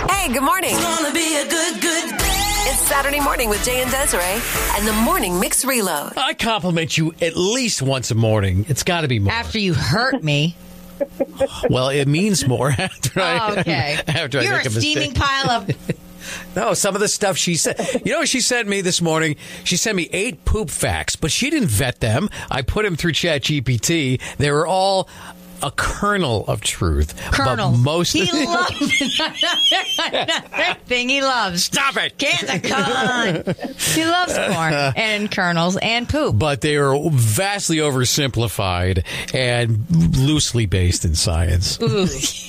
Hey, good morning. It's gonna be a good day. It's Saturday morning with Jay and Desiree and the Morning Mix Reload. I compliment you at least once a morning. It's got to be more. After you hurt me. Well, it means more after okay. after You're I make a mistake. steaming pile of... No, some of the stuff she said. You know what she sent me this morning? She sent me 8 poop facts, but she didn't vet them. I put them through ChatGPT. They were all a kernel of truth. Kernel. But most he loves another thing he loves. Stop it. Cans of corn. He loves corn and kernels and poop. But they are vastly oversimplified and loosely based in science. Ooh.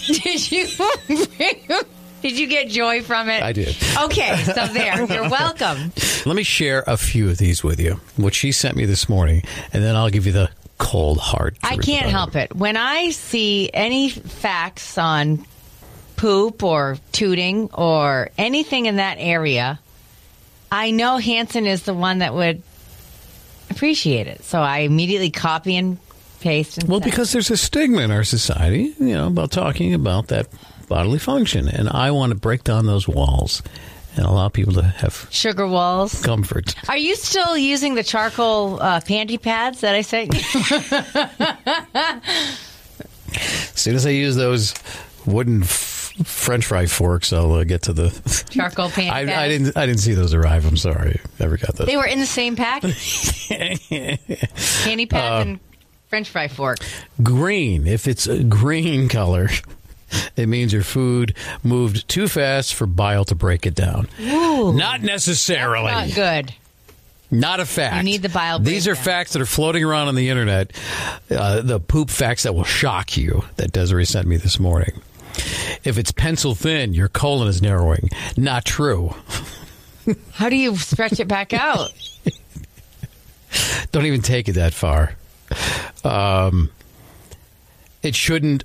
Did you get joy from it? I did. Okay, so there. You're welcome. Let me share a few of these with you, what she sent me this morning, and then I'll give you the cold, hard truth. I can't help it. When I see any facts on poop or tooting or anything in that area, I know Hanson is the one that would appreciate it. So I immediately copy and paste. And well, send. because there's a stigma in our society, about talking about that bodily function. And I want to break down those walls and allow people to have sugar walls comfort. Are you still using the charcoal panty pads that I sent you? As soon as I use those wooden French fry forks, I'll get to the charcoal panty pads. I didn't see those arrive. I'm sorry. Never got those. They were in the same package. Panty pads and French fry fork. Green. If it's a green color, it means your food moved too fast for bile to break it down. Ooh, not necessarily. That's not good. Not a fact. You need the bile These are breakdown. facts that are floating around on the internet. The poop facts that will shock you that Desiree sent me this morning. If it's pencil thin, your colon is narrowing. Not true. How do you stretch it back out? Don't even take it that far. It shouldn't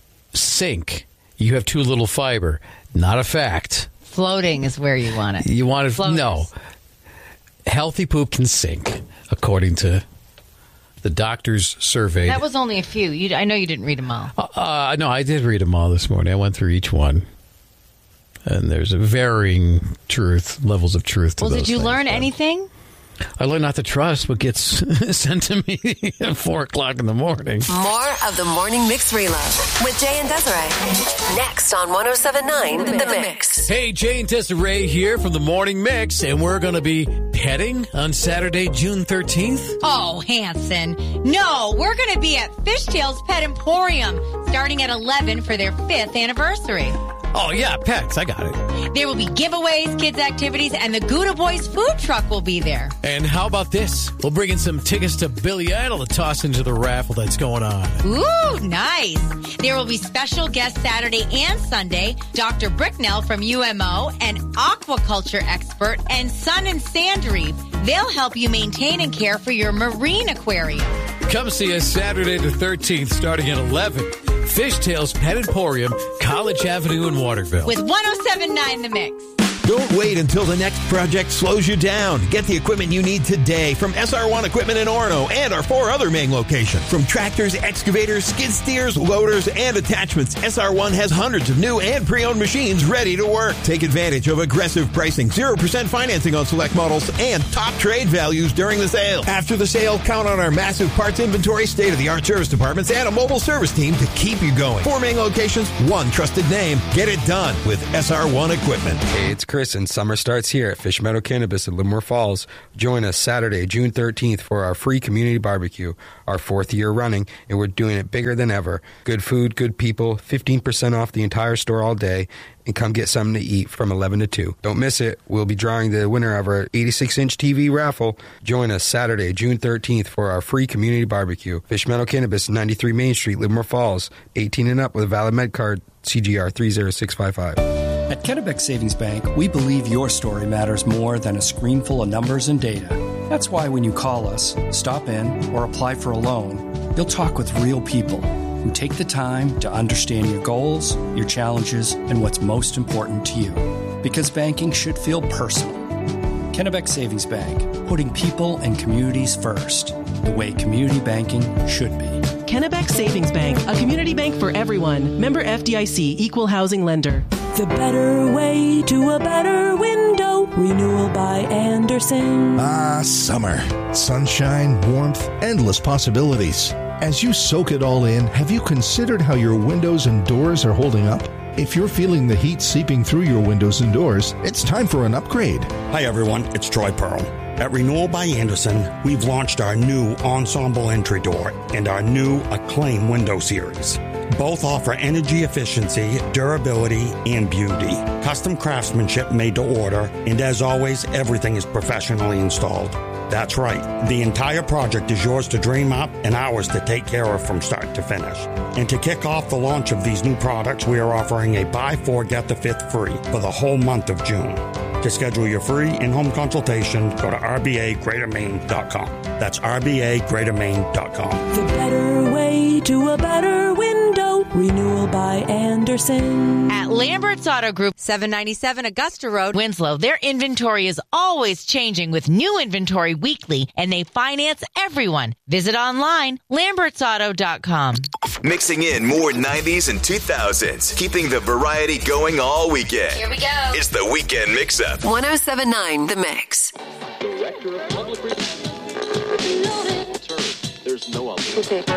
sink. You have too little fiber. Not a fact. Floating is where you want it. You want it? Floaters. No. Healthy poop can sink, according to the doctor's survey. That was only a few. I know you didn't read them all. No, I did read them all this morning. I went through each one. And there's a varying levels of truth to those Did you things, learn but anything? I learned not to trust what gets sent to me at 4 o'clock in the morning. More of the Morning Mix Reload with Jay and Desiree. Next on 107.9 The Mix. Hey, Jay and Desiree here from the Morning Mix, and we're going to be petting on Saturday, June 13th. Oh, Hanson. No, we're going to be at Fishtails Pet Emporium starting at 11 for their 5th anniversary. Oh, yeah, pets. I got it. There will be giveaways, kids' activities, and the Gouda Boys food truck will be there. And how about this? We'll bring in some tickets to Billy Idol to toss into the raffle that's going on. Ooh, nice. There will be special guests Saturday and Sunday, Dr. Bricknell from UMO, an aquaculture expert, and Sun and Sandreeve. They'll help you maintain and care for your marine aquarium. Come see us Saturday the 13th starting at 11. Fishtails Pet Emporium, College Avenue in Waterville. With 107.9 The Mix. Don't wait until the next project slows you down. Get the equipment you need today from SR1 Equipment in Orono and our 4 other main locations. From tractors, excavators, skid steers, loaders, and attachments, SR1 has hundreds of new and pre-owned machines ready to work. Take advantage of aggressive pricing, 0% financing on select models, and top trade values during the sale. After the sale, count on our massive parts inventory, state-of-the-art service departments, and a mobile service team to keep you going. 4 main locations, 1 trusted name. Get it done with SR1 Equipment. Hey, it's Chris, and summer starts here at Fish Meadow Cannabis in Livermore Falls. Join us Saturday, June 13th for our free community barbecue, our 4th year running, and we're doing it bigger than ever. Good food, good people, 15% off the entire store all day, and come get something to eat from 11 to 2. Don't miss it. We'll be drawing the winner of our 86-inch TV raffle. Join us Saturday, June 13th for our free community barbecue. Fish Meadow Cannabis, 93 Main Street, Livermore Falls. 18 and up with a valid med card, CGR 30655. At Kennebec Savings Bank, we believe your story matters more than a screen full of numbers and data. That's why when you call us, stop in, or apply for a loan, you'll talk with real people who take the time to understand your goals, your challenges, and what's most important to you. Because banking should feel personal. Kennebec Savings Bank, putting people and communities first, the way community banking should be. Kennebec Savings Bank, a community bank for everyone. Member FDIC, Equal Housing Lender. The better way to a better window. Renewal by Andersen. Ah, summer. Sunshine, warmth, endless possibilities. As you soak it all in, have you considered how your windows and doors are holding up? If you're feeling the heat seeping through your windows and doors, it's time for an upgrade. Hi everyone, it's Troy Pearl. At Renewal by Andersen, we've launched our new Ensemble entry door and our new Acclaim window series. Both offer energy efficiency, durability, and beauty. Custom craftsmanship made to order, and as always, everything is professionally installed. That's right. The entire project is yours to dream up and ours to take care of from start to finish. And to kick off the launch of these new products, we are offering a buy four, get the fifth free for the whole month of June. To schedule your free in-home consultation, go to rbagreatermaine.com. That's rbagreatermaine.com. The better way to a better window. Renewal by Andersen. At Lambert's Auto Group, 797 Augusta Road, Winslow, their inventory is always changing with new inventory weekly, and they finance everyone. Visit online, lambertsauto.com. Mixing in more 90s and 2000s, keeping the variety going all weekend. Here we go. It's the Weekend Mix-Up. 107.9 The Mix. Director of Public Relations. There's no other.